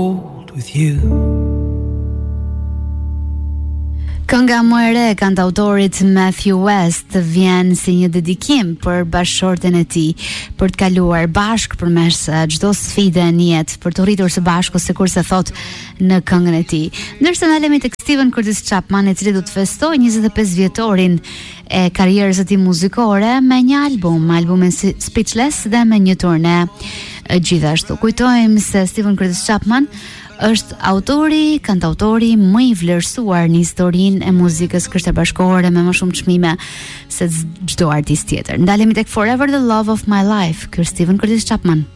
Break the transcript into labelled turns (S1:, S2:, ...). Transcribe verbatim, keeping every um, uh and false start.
S1: old with you.
S2: Kënga më e re kantautorit Matthew West vjen si një dedikim për bashkëshorten e tij, për të kaluar bashk përmes çdo sfide në jetë, për të rritur së bashku, sikur se thot në këngën e tij. Ndërsa na lemi tek Stephen Curtis Chapman, i cili do të festojë njëzet e pesë vjetorin e karrierës së tij muzikore me një album, albumin Speechless dhe me një turne gjithashtu. Kujtojmë se Stephen Curtis Chapman është autori, kantautori më i vlerësuar në historinë e muzikës kombëtare me më shumë çmime se çdo artist tjetër. Ndalemi tek Forever the Love of My Life, ky Stephen Curtis Chapman.